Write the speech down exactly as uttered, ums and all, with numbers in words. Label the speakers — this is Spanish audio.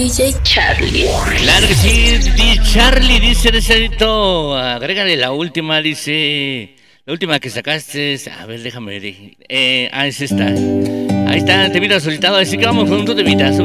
Speaker 1: D J Charlie.
Speaker 2: Claro que sí, D J Charlie, dice Deserito. Agrégale la última, dice. La última que sacaste. A ver, déjame ver. Eh, ah, es esta. Ahí está, te mira solicitado. Así que vamos con un temita.